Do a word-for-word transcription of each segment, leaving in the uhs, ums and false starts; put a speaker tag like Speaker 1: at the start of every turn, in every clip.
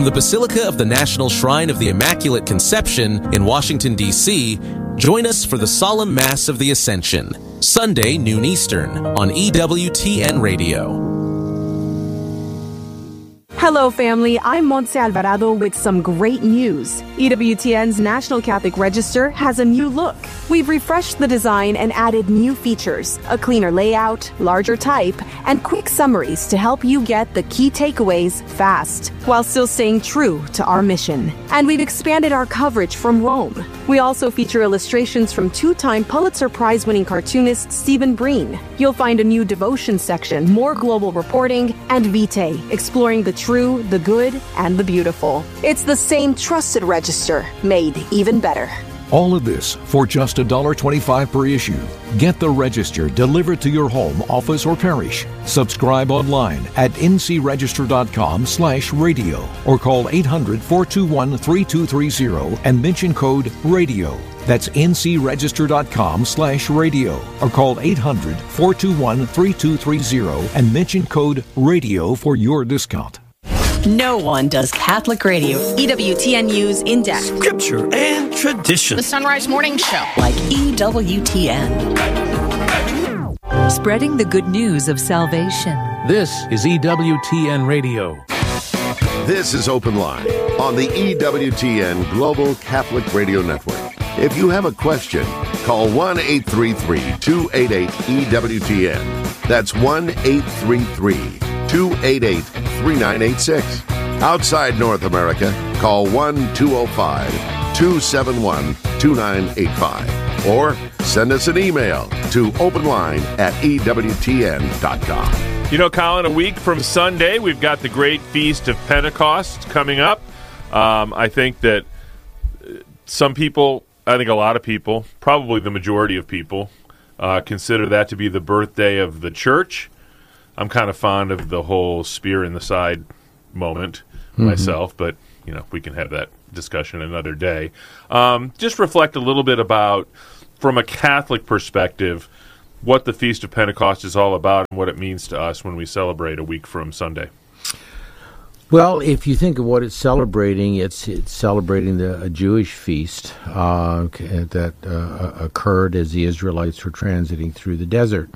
Speaker 1: the Basilica of the National Shrine of the Immaculate Conception in Washington, D C, join us for the Solemn Mass of the Ascension, Sunday, noon Eastern, on E W T N Radio.
Speaker 2: Hello, family. I'm Montse Alvarado with some great news. E W T N's National Catholic Register has a new look. We've refreshed the design and added new features, a cleaner layout, larger type, and quick summaries to help you get the key takeaways fast, while still staying true to our mission. And we've expanded our coverage from Rome. We also feature illustrations from two-time Pulitzer Prize-winning cartoonist Stephen Breen. You'll find a new devotion section, more global reporting, and Vitae, exploring the true, the good, and the beautiful. It's the same trusted register, made even better.
Speaker 3: All of this for just one dollar twenty-five per issue. Get the Register delivered to your home, office, or parish. Subscribe online at ncregister.com slash radio or call eight hundred, four two one, three two three zero and mention code RADIO. That's ncregister.com slash radio or call eight hundred, four two one, three two three zero and mention code RADIO for your discount.
Speaker 4: No one does Catholic radio. E W T N News in depth.
Speaker 5: Scripture and tradition.
Speaker 4: The Sunrise Morning Show. Like E W T N.
Speaker 6: Spreading the good news of salvation.
Speaker 7: This is E W T N Radio.
Speaker 8: This is Open Line on the E W T N Global Catholic Radio Network. If you have a question, call one eight three three, two eight eight, E W T N. That's one eight three three, two eight eight, three nine eight six. Outside North America, call one two zero five, two seven one, two nine eight five. Or send us an email to openline at E W T N dot com.
Speaker 9: You know, Colin, a week from Sunday, we've got the great Feast of Pentecost coming up. Um, I think that some people, I think a lot of people, probably the majority of people, uh, consider that to be the birthday of the church. I'm kind of fond of the whole spear in the side moment mm-hmm. myself, but, you know, we can have that discussion another day. Um, just reflect a little bit about, from a Catholic perspective, what the Feast of Pentecost is all about and what it means to us when we celebrate a week from Sunday.
Speaker 10: Well, if you think of what it's celebrating, it's, it's celebrating the, a Jewish feast uh, that uh, occurred as the Israelites were transiting through the desert.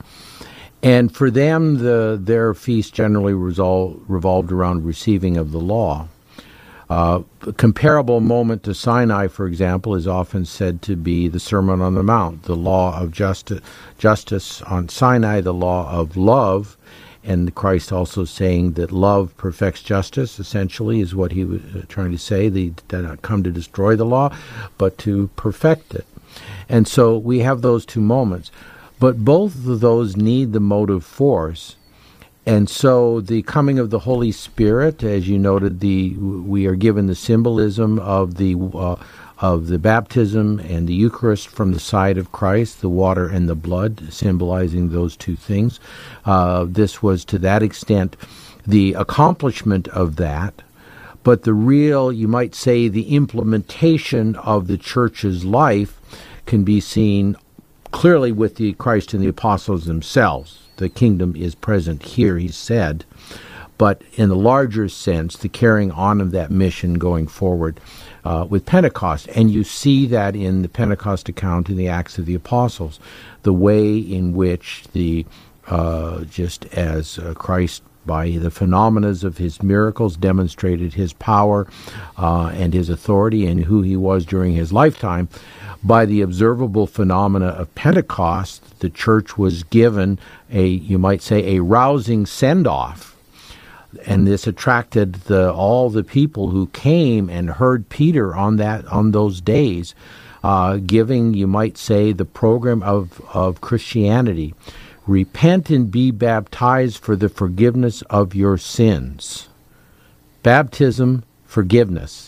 Speaker 10: And for them, the, their feast generally resol- revolved around receiving of the law. Uh, a comparable moment to Sinai, for example, is often said to be the Sermon on the Mount, the law of justice, justice on Sinai, the law of love, and Christ also saying that love perfects justice, essentially, is what he was trying to say. They did not come to destroy the law, but to perfect it. And so we have those two moments. But both of those need the motive force. And so the coming of the Holy Spirit, as you noted, the we are given the symbolism of the uh, of the baptism and the Eucharist from the side of Christ, the water and the blood, symbolizing those two things. Uh, this was, to that extent, the accomplishment of that. But the real, you might say, the implementation of the Church's life can be seen clearly with the Christ and the apostles themselves. The kingdom is present here, he said. But in the larger sense, the carrying on of that mission going forward uh, with Pentecost. And you see that in the Pentecost account in the Acts of the Apostles, the way in which the, uh, just as uh, Christ, by the phenomena of his miracles, demonstrated his power uh, and his authority and who he was during his lifetime, by the observable phenomena of Pentecost, the church was given a, you might say, a rousing send-off. And this attracted the, all the people who came and heard Peter on that on those days, uh, giving, you might say, the program of, of Christianity. Repent and be baptized for the forgiveness of your sins. Baptism, forgiveness.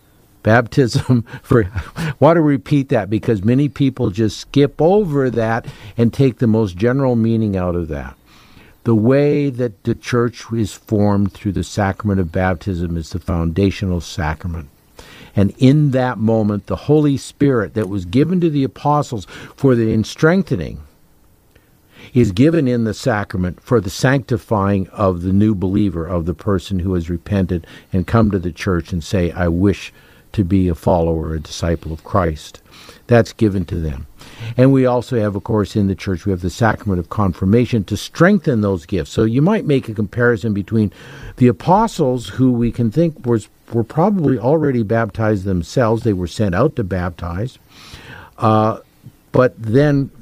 Speaker 10: Baptism, for I want to repeat that because many people just skip over that and take the most general meaning out of that. The way that the church is formed through the sacrament of baptism is the foundational sacrament. And in that moment, the Holy Spirit that was given to the apostles for the strengthening is given in the sacrament for the sanctifying of the new believer, of the person who has repented and come to the church and say, I wish to be a follower, a disciple of Christ. That's given to them. And we also have, of course, in the church, we have the sacrament of confirmation to strengthen those gifts. So you might make a comparison between the apostles, who we can think was were probably already baptized themselves. They were sent out to baptize. Uh, but then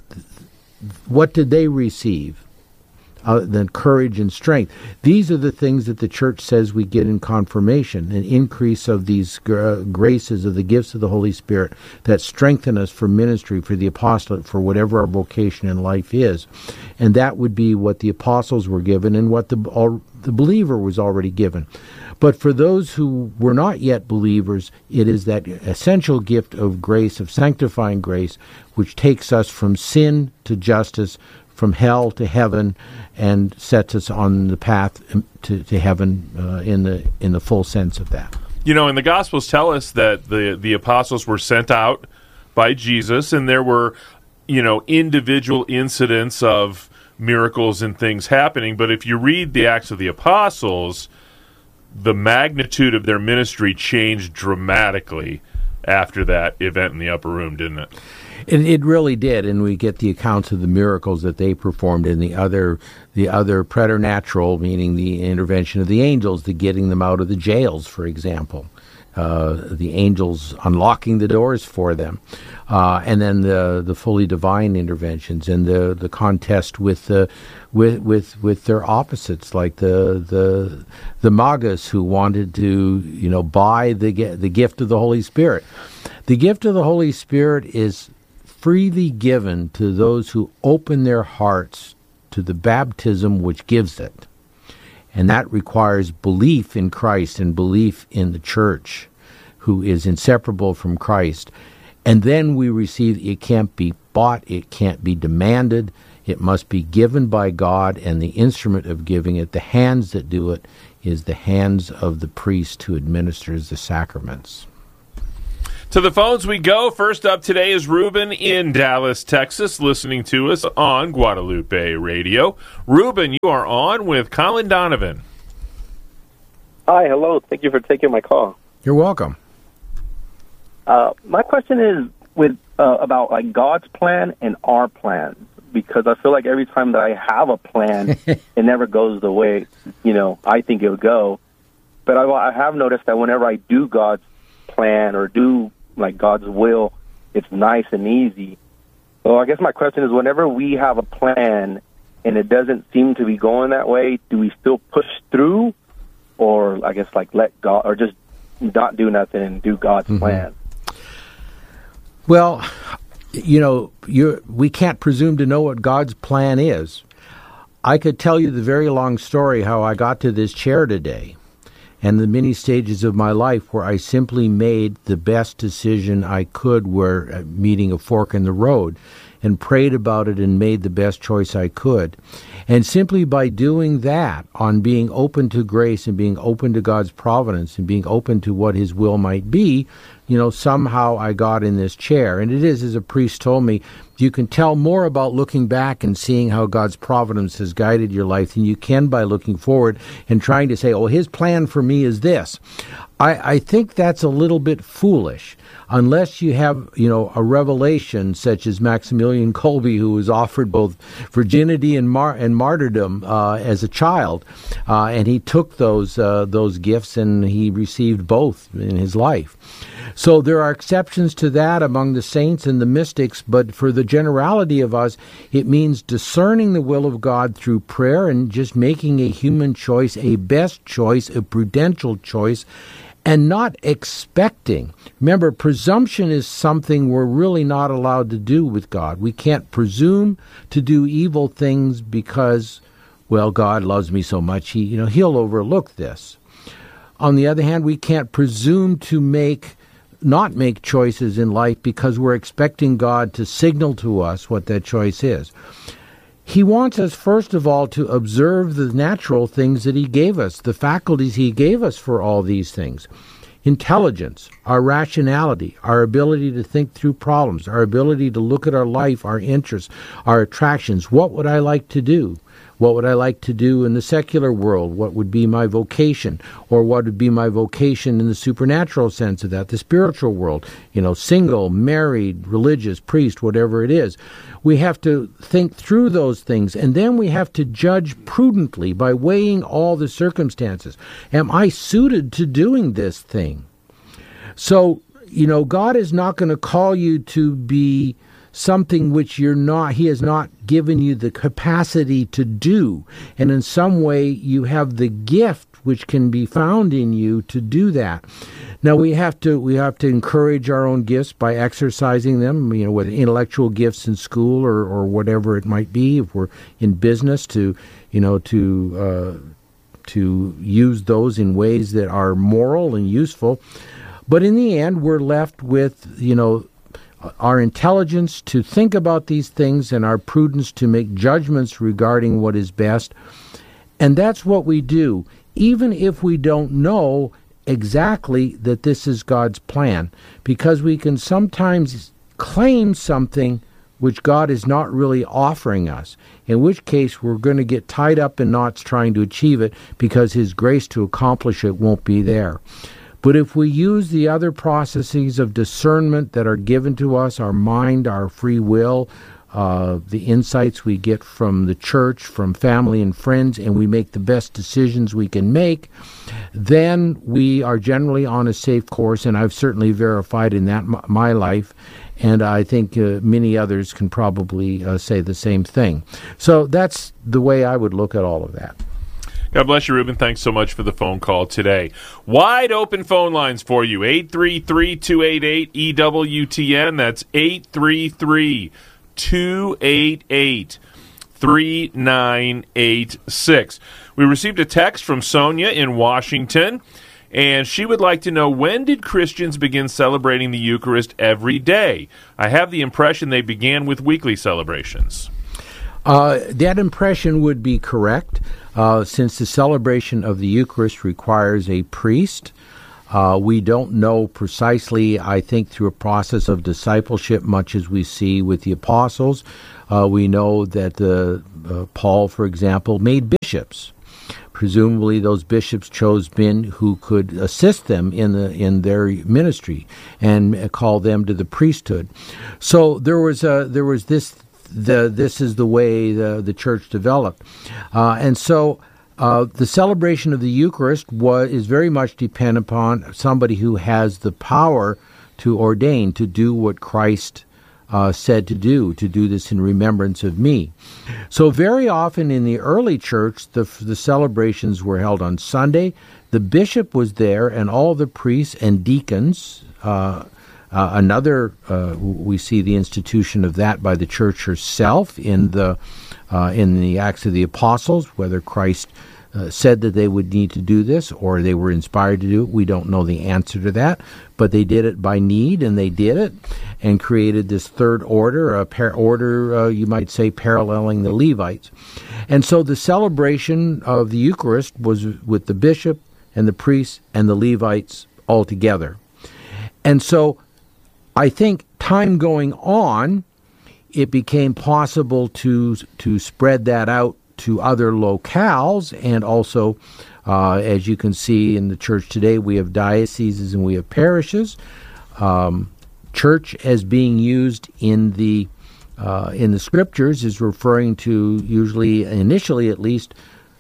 Speaker 10: what did they receive? Uh, than courage and strength. These are the things that the church says we get in confirmation, an increase of these uh, graces of the gifts of the Holy Spirit that strengthen us for ministry, for the apostolate, for whatever our vocation in life is. And that would be what the apostles were given and what the, all, the believer was already given. But for those who were not yet believers, it is that essential gift of grace, of sanctifying grace, which takes us from sin to justice, from hell to heaven, and sets us on the path to, to heaven uh, in the in the full sense of that.
Speaker 9: You know, and the Gospels tell us that the the apostles were sent out by Jesus, and there were, you know, individual incidents of miracles and things happening. But if you read the Acts of the Apostles, the magnitude of their ministry changed dramatically after that event in the upper room, didn't it?
Speaker 10: It, it really did, and we get the accounts of the miracles that they performed, and the other, the other preternatural, meaning the intervention of the angels, the getting them out of the jails, for example, uh, the angels unlocking the doors for them, uh, and then the the fully divine interventions, and the the contest with the with with with their opposites, like the the the magus who wanted to you know buy the the gift of the Holy Spirit. The gift of the Holy Spirit is freely given to those who open their hearts to the baptism which gives it. And that requires belief in Christ and belief in the church, who is inseparable from Christ. And then we receive, it can't be bought, it can't be demanded, it must be given by God, and the instrument of giving it, the hands that do it, is the hands of the priest who administers the sacraments.
Speaker 9: To the phones we go. First up today is Ruben in Dallas, Texas, listening to us on Guadalupe Radio. Ruben, you are on with Colin Donovan.
Speaker 11: Hi, hello. Thank you for taking my call.
Speaker 10: You're welcome.
Speaker 11: Uh, my question is with uh, about like God's plan and our plan, because I feel like every time that I have a plan, it never goes the way you know I think it would go. But I, I have noticed that whenever I do God's plan or do like God's will, it's nice and easy. So I guess my question is, whenever we have a plan and it doesn't seem to be going that way, do we still push through, or I guess like let God, or just not do nothing and do God's mm-hmm. plan?
Speaker 10: Well, you know, you we can't presume to know what God's plan is. I could tell you the very long story how I got to this chair today, and the many stages of my life where I simply made the best decision I could, where uh, meeting a fork in the road, and prayed about it and made the best choice I could. And simply by doing that, on being open to grace and being open to God's providence and being open to what His will might be, you know, somehow I got in this chair. And it is, as a priest told me, you can tell more about looking back and seeing how God's providence has guided your life than you can by looking forward and trying to say, oh, His plan for me is this. I, I think that's a little bit foolish, unless you have, you know, a revelation such as Maximilian Kolbe, who was offered both virginity and mar- and martyrdom uh, as a child, uh, and he took those uh, those gifts and he received both in his life. So there are exceptions to that among the saints and the mystics, but for the generality of us, it means discerning the will of God through prayer and just making a human choice, a best choice, a prudential choice, and not expecting. Remember, presumption is something we're really not allowed to do with God. We can't presume to do evil things because, well, God loves me so much, he, you know, He'll overlook this. On the other hand, we can't presume to make not make choices in life because we're expecting God to signal to us what that choice is. He wants us, first of all, to observe the natural things that He gave us, the faculties He gave us for all these things. intelligence, our rationality, our ability to think through problems, our ability to look at our life, our interests, our attractions. What would I like to do? What would I like to do in the secular world? What would be my vocation? Or what would be my vocation in the supernatural sense of that, the spiritual world? You know, single, married, religious, priest, whatever it is. We have to think through those things, and then we have to judge prudently by weighing all the circumstances. Am I suited to doing this thing? So, you know, God is not going to call you to be something which you're not, he has not given you the capacity to do. And in some way, you have the gift which can be found in you to do that. Now, we have to we have to encourage our own gifts by exercising them, you know, with intellectual gifts in school or, or whatever it might be. If we're in business, to, you know, to uh, to use those in ways that are moral and useful. But in the end, we're left with, you know, our intelligence to think about these things and our prudence to make judgments regarding what is best. And that's what we do, even if we don't know exactly that this is God's plan, because we can sometimes claim something which God is not really offering us, in which case we're going to get tied up in knots trying to achieve it because His grace to accomplish it won't be there. But if we use the other processes of discernment that are given to us, our mind, our free will, uh, the insights we get from the church, from family and friends, and we make the best decisions we can make, then we are generally on a safe course, and I've certainly verified in that m- my life, and I think uh, many others can probably uh, say the same thing. So that's the way I would look at all of that.
Speaker 9: God bless you, Ruben. Thanks so much for the phone call today. Wide open phone lines for you. eight three three, two eight eight, E W T N. That's eight three three, two eight eight, three nine eight six. We received a text from Sonia in Washington, and she would like to know, when did Christians begin celebrating the Eucharist every day? I have the impression they began with weekly celebrations.
Speaker 10: Uh, that impression would be correct, uh, since the celebration of the Eucharist requires a priest. Uh, we don't know precisely, I think, through a process of discipleship, much as we see with the apostles. Uh, we know that uh, uh, Paul, for example, made bishops. Presumably, those bishops chose men who could assist them in the in their ministry and call them to the priesthood. So there was a there was this. The, this is the way the, the church developed. Uh, and so uh, the celebration of the Eucharist was, is very much dependent upon somebody who has the power to ordain, to do what Christ uh, said to do, to do this in remembrance of me. So very often in the early church, the, the celebrations were held on Sunday. The bishop was there, and all the priests and deacons, uh Uh, another, uh, we see the institution of that by the church herself in the uh, in the Acts of the Apostles, whether Christ uh, said that they would need to do this or they were inspired to do it. We don't know the answer to that, but they did it by need, and they did it and created this third order, a par- order, uh, you might say, paralleling the Levites. And so the celebration of the Eucharist was with the bishop and the priests and the Levites all together. And so I think time going on, it became possible to to spread that out to other locales, and also, uh, as you can see in the church today, we have dioceses and we have parishes. Um, church as being used in the uh, in the scriptures is referring to, usually, initially at least,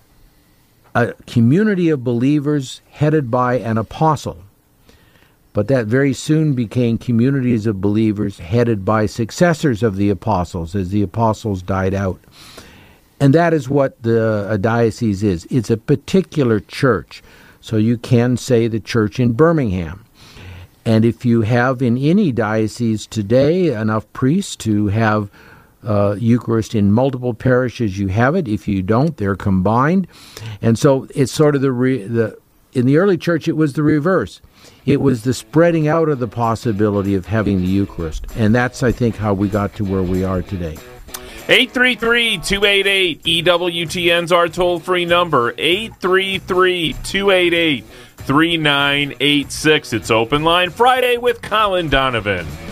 Speaker 10: a community of believers headed by an apostle. But that very soon became communities of believers headed by successors of the apostles as the apostles died out. And that is what the a diocese is. It's a particular church. So you can say the church in Birmingham. And if you have in any diocese today enough priests to have uh, Eucharist in multiple parishes, you have it. If you don't, they're combined. And so it's sort of the, re, the in the early church, it was the reverse. It was the spreading out of the possibility of having the Eucharist. And that's, I think, how we got to where we are today.
Speaker 9: eight three three, two eight eight, E W T N's our toll-free number, eight three three, two eight eight, three nine eight six. It's Open Line Friday with Colin Donovan.